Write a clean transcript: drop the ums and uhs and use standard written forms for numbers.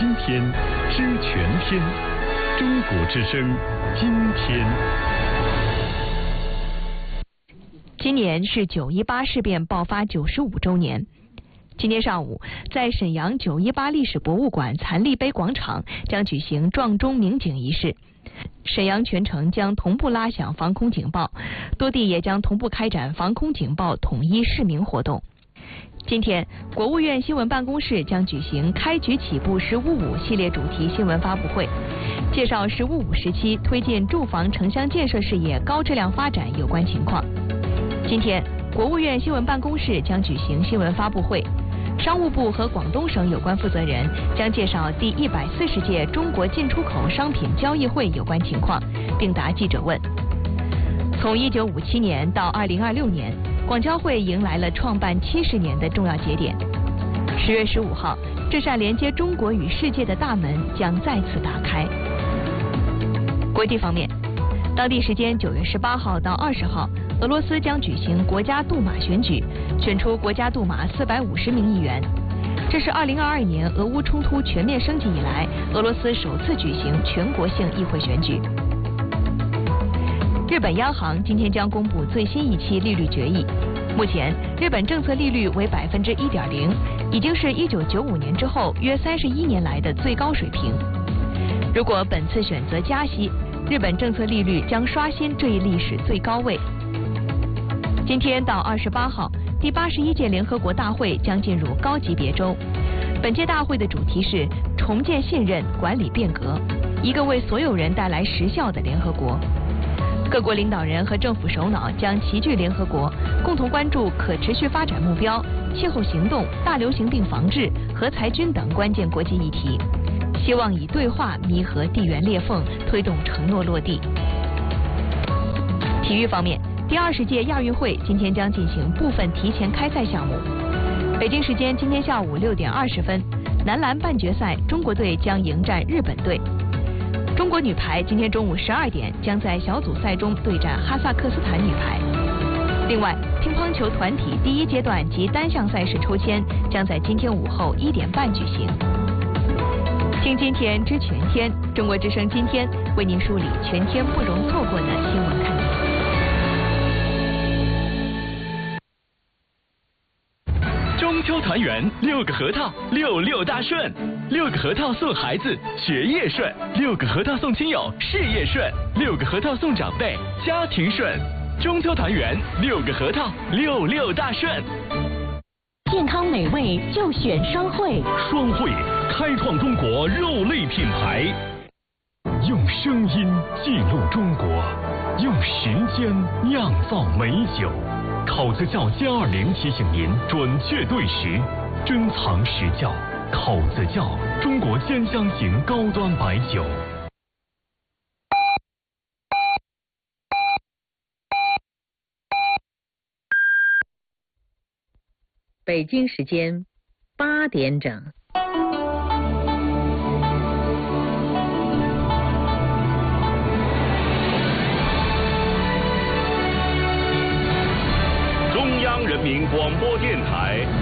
今天，知全天。中国之声，今天。 今年是9·18事变爆发95周年。今天上午，在沈阳9·18历史博物馆残立碑广场将举行撞钟鸣警仪式。沈阳全城将同步拉响防空警报，多地也将同步开展防空警报统一示明活动。今天，国务院新闻办公室将举行开局起步“十五五”系列主题新闻发布会，介绍“十五五”时期推进住房城乡建设事业高质量发展有关情况。今天，国务院新闻办公室将举行新闻发布会，商务部和广东省有关负责人将介绍第140届中国进出口商品交易会有关情况，并答记者问。从1957年到2026年，广交会迎来了创办70年的重要节点。10月15号，这扇连接中国与世界的大门将再次打开。国际方面，当地时间9月18号到20号，俄罗斯将举行国家杜马选举，选出国家杜马450名议员。这是2022年俄乌冲突全面升级以来，俄罗斯首次举行全国性议会选举。日本央行今天将公布最新一期利率决议。目前，日本政策利率为1.0%，已经是1995年之后约31年来的最高水平。如果本次选择加息，日本政策利率将刷新这一历史最高位。今天到28号，第81届联合国大会将进入高级别周。本届大会的主题是重建信任、管理变革，一个为所有人带来实效的联合国。各国领导人和政府首脑将齐聚联合国，共同关注可持续发展目标、气候行动、大流行病防治、核裁军等关键国际议题，希望以对话弥合地缘裂缝，推动承诺落地。体育方面，第20届亚运会今天将进行部分提前开赛项目。北京时间今天下午6点20分，男篮半决赛，中国队将迎战日本队。中国女排今天中午12点将在小组赛中对战哈萨克斯坦女排。另外，乒乓球团体第1阶段及单项赛事抽签将在今天午后1点半举行。听今天知全天，中国之声今天为您梳理全天不容错过的新闻看点。 中秋团圆，6个核桃，66大顺，6个核桃送孩子学业顺，6个核桃送亲友事业顺，6个核桃送长辈家庭顺。中秋团圆，6个核桃，66大顺。 健康美味就选双汇， 双汇开创中国肉类品牌，用声音记录中国，用时间酿造美酒。口子窖+20提醒您准确对时，珍藏实窖。口子窖，中国兼香型高端白酒。 北京时间8点整。 中央人民广播电台。